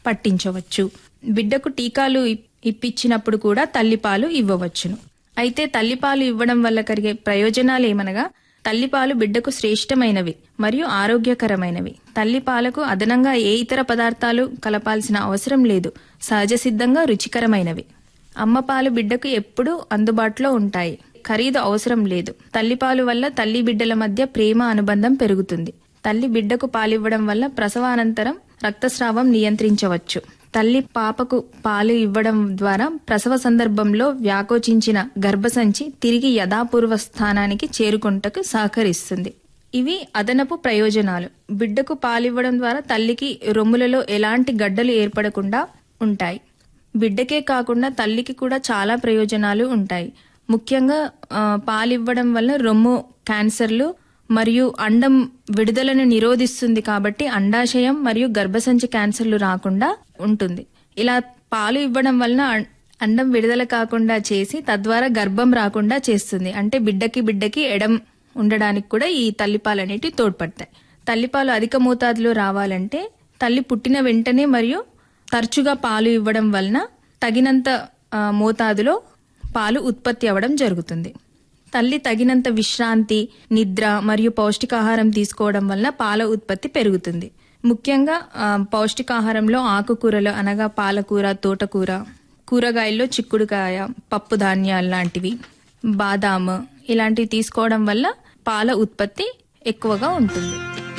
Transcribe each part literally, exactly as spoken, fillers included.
పట్టించవచ్చు. బిడ్డకు టీకాలు ఇప్పించినప్పుడు కూడా తల్లిపాలు ఇవ్వవచ్చును. అయితే తల్లిపాలు ఇవ్వడం వల్ల కలిగే ప్రయోజనాలు ఏమనగా తల్లిపాలు బిడ్డకు శ్రేష్టమైనవి మరియు ఆరోగ్యకరమైనవి. తల్లిపాలకు అదనంగా ఏ ఇతర పదార్థాలు కలపాల్సిన అవసరం లేదు. సహజ సిద్ధంగా రుచికరమైనవి. అమ్మపాలు బిడ్డకు ఎప్పుడూ అందుబాటులో ఉంటాయి. ఖరీదు అవసరం లేదు. తల్లిపాలు వల్ల తల్లి బిడ్డల మధ్య ప్రేమ అనుబంధం పెరుగుతుంది. తల్లి బిడ్డకు పాలివ్వడం వల్ల ప్రసవానంతరం రక్తస్రావం నియంత్రించవచ్చు. తల్లి పాపకు పాలు ఇవ్వడం ద్వారా ప్రసవ సందర్భంలో వ్యాకోచించిన గర్భసంచి తిరిగి యథాపూర్వ స్థానానికి చేరుకొంటకు సహకరిస్తుంది. ఇవి అదనపు ప్రయోజనాలు. బిడ్డకు పాలివ్వడం ద్వారా తల్లికి రొమ్ములలో ఎలాంటి గడ్డలు ఏర్పడకుండా ఉంటాయి. బిడ్డకే కాకుండా తల్లికి కూడా చాలా ప్రయోజనాలు ఉంటాయి. ముఖ్యంగా పాలివ్వడం వల్ల రొమ్ము క్యాన్సర్లు మరియు అండం విడుదలను నిరోధిస్తుంది కాబట్టి అండాశయం మరియు గర్భసంచి క్యాన్సర్లు రాకుండా ఉంటుంది. ఇలా పాలు ఇవ్వడం వలన అండం విడుదల కాకుండా చేసి తద్వారా గర్భం రాకుండా చేస్తుంది. అంటే బిడ్డకి బిడ్డకి ఎడం ఉండడానికి కూడా ఈ తల్లిపాలు అనేటివి తోడ్పడతాయి. తల్లిపాలు అధిక మోతాదులో రావాలంటే తల్లి పుట్టిన వెంటనే మరియు తరచుగా పాలు ఇవ్వడం వలన తగినంత మోతాదులో పాలు ఉత్పత్తి అవ్వడం జరుగుతుంది. తల్లి తగినంత విశ్రాంతి, నిద్ర మరియు పౌష్టికాహారం తీసుకోవడం వల్ల పాల ఉత్పత్తి పెరుగుతుంది. ముఖ్యంగా పౌష్టికాహారంలో ఆకుకూరలు అనగా పాలకూర, తోటకూర, కూరగాయల్లో చిక్కుడుకాయ, పప్పు ధాన్యాలు లాంటివి, బాదాము ఇలాంటివి తీసుకోవడం వల్ల పాల ఉత్పత్తి ఎక్కువగా ఉంటుంది.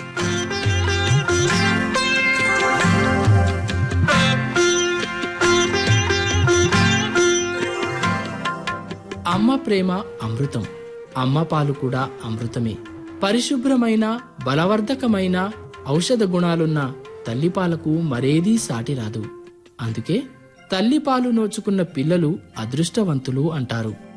అమ్మ ప్రేమ అమృతం. అమ్మ పాలు కూడా అమృతమే. పరిశుభ్రమైన బలవర్ధకమైన ఔషధ గుణాలున్న తల్లిపాలకు మరేదీ సాటి రాదు. అందుకే తల్లిపాలు నోచుకున్న పిల్లలు అదృష్టవంతులు అంటారు.